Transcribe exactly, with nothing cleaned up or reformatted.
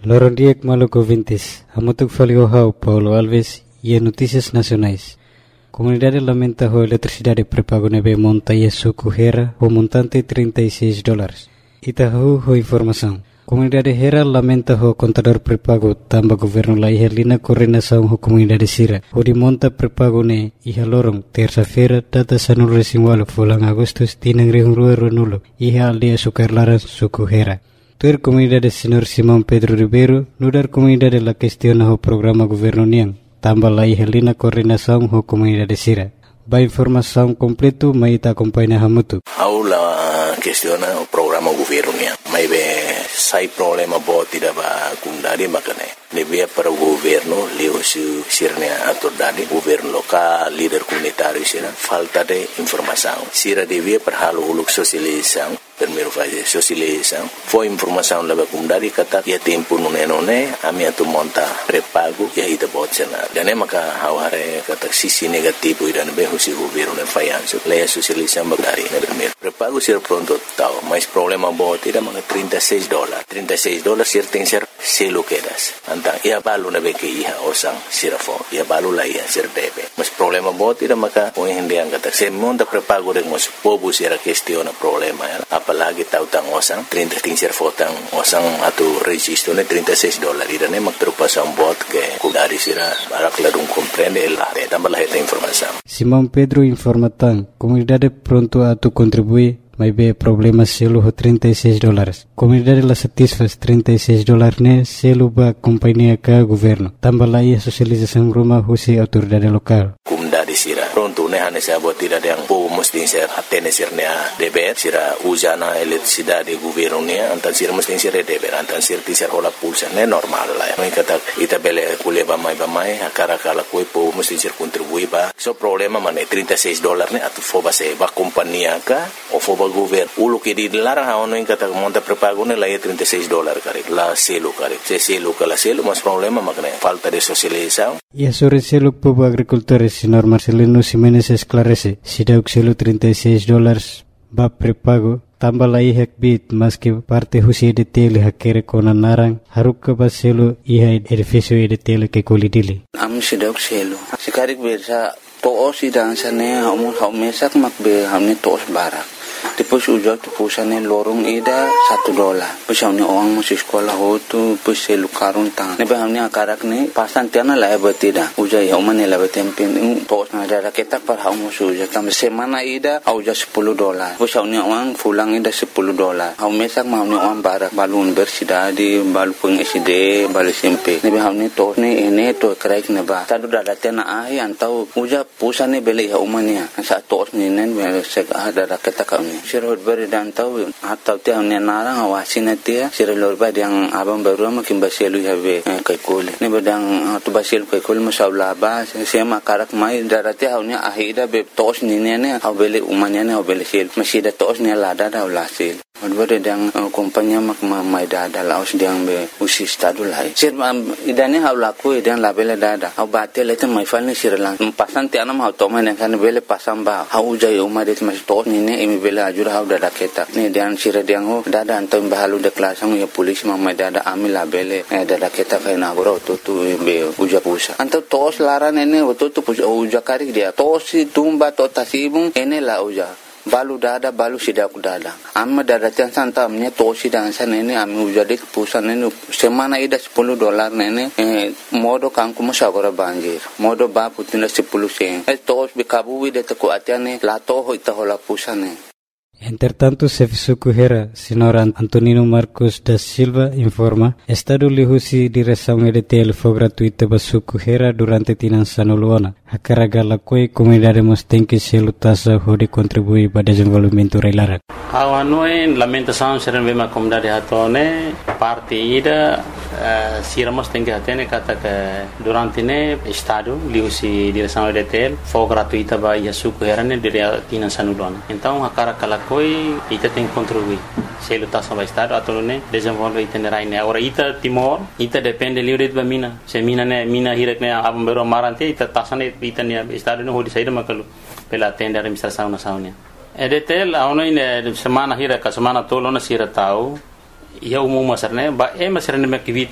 Loron Diek Maluco Vintis, Amutuk Faliohau, Paulo Alves e Notícias Nacionais. Comunidade lamenta a eletricidade prepago nebe monta e suco Hera, o montante trinta e seis dólares. Itahu ho informação. Comunidade Hera lamenta o contador prepago tamba governo la ihelina coordenação ho comunidade Sira. O de monta prepago ne iha lorong terça-feira data sanul resinwalo fulang Agustus tinang rihung rua renulo iha aldea sukarlaran suku Hera. Tuer comunidade Senhor Simão Pedro Ribeiro nudar comunidade la questiona ho programa governo niang tamba la ihelina coordenação ho comunidade Sira. Ba informação completo maita acompanha hamutu. Aula questiona o programa governo niang. Mai be sai problema bo tidak ba kundari makane. Lebih para o governo leu su sirnya autoridade governo local líder comunitário sira falta de informação. Sira devia para halo uluk sosialização primeiro fazer sosialização foi informação leva kundari kata ya tempo nune-nune ami atu monta prepago ya ita botsena. Dan maka haware kata sisi negativo idan be husi governo ne fayanso leia sosialização bagari ne primeiro prepago sira pronto tau mas problema bo tidak maka trinta e seis dólares trinta e seis dólares sir tem ser selo quedas antang ia balu na be ke iha osang sirafo ia balu la ia sir debe mas problema bo tidak maka o hindi ang kata se monta prepago de mos povo sira questiona problema ya apalagi tau tang osang trinta tem ser fotang osang atu registro ne trinta e seis dólares irane mak preocupação bot que kudari sira para clarum compreende el ate tambah esta informação. Simão Pedro informa tan comunidade pronto a tu contribuir mas be problema selo ho trinta e seis dólares. Comunidade la satisfaz trinta e seis dólares ne selo ba companhia ka governo. Tambah la ia sosialização rumah husi autoridade lokal. Comunidade sira pronto ne hane sa bot tidak yang po mesti ser atene sirnya deber sira usana eletricidade governo ne antan sira mesti ser deber antan sir ti ser hola pulsa ne normal la. Mai kata ita bele kuleba mai ba mai akara kala ko po mesti ser contribui ba. So problema mane trinta e seis dólares ne atu fo ba se ba companhia ka o fo ba governo ulo que di larang haono in kata monta prepago ne la ia trinta e seis dólares kare la selo kare se selo kala selo mas problema makne falta de socialização. E sobre selo povo agricultores senhor Marcelino Ximenes esclarece si dauk selo trinta e seis dólares ba prepago tambah la ihak bit mas que parte husi de tele hakere kona narang haruk ba selo iha edificio de tele que kolidili am si dauk selo sikarik bersa to si dansane hamu haumesak makbe hamne tos barak Tipos ujak tipusane lorong ida satu dolar. Pus hamne orang masih sekolah hotu pus selu karun tang. Nebe hamne akarak ne pasan tiana la betida. Ujai hamane la betempin tos na ada ketak par hamu ujak tam semana ida auja sepuluh dolar. Pus hamne orang pulang ida sepuluh dolar. Hamu mesak hamne orang barak balun bersida di balu peng S D balu S M P. Nebe hamne tos ne ene to kraik neba. Tadu dada tiana ai antau ujak pusane beli hamane. Sa tos ne nen sek ada ketak Sirhut beri dan tahu atau tiang ni narang awasin dia sirlor beri yang abang baru makin basilu habe kaikul ni bedang tu basil kaikul masalah bas sema karak mai darati haunya ahida be tos ni ne abele umanya ne abele sil masih da tos ni lada da ulasil Odbere dang kompanya mak mai dada laos dang be usi stadu lai sir idane haulaku idang labele dada au batel eta mai falni sirlang pasan ti anam hau toma ne kan bele pasam ba hau jai umadet mas tos ni ne imi bele ajur hau dada ketak ni dan sir dang ho dada antam bahalu de klasang ya polis mai dada ami labele dada ketak na goro to tu be uja pusa anto tos laran ene to tu uja kari dia tos tumba to tasibung ene la uja balu dada balu sidak dada amma dada tian santa amnya tosi dan san ini ami ujadi pusan ini semana ida sepuluh dolar nene eh, modo kangku musagora banjir modo ba putina sepuluh sen eh tos bikabu wide te ko atiane la to ho ita hola pusane. Entretanto, Sefisuku Hera, senhor Antonino Marcos da Silva, informa, Estado lihusi direção E D T L foi gratuita para Suku Hera durante tinan sanuluana. A caragala koi comunidade mos tem que se lutasa hode contribuir para desenvolvimento reilara. Awanoi lamentação serem bem a comunidade hatone parte ida siramos tem que atene kata que durante ne Estado lihusi direção E D T L foi gratuita para Suku Hera ne durante tinan sanuluana. Então a caragala koi ita tem que contribuir. Se lutasa para Estado atau ne desenvolve itinerai ne. Agora ita Timor ita depende livre de mina. Se mina ne mina hirak ne abang bero marante ita tasane ita ne Estado ne hodi saída makalu pela atende a administração nacional. E D T L auno ine semana hira ka semana tolo na sira tau ia umum masarne ba e masarne me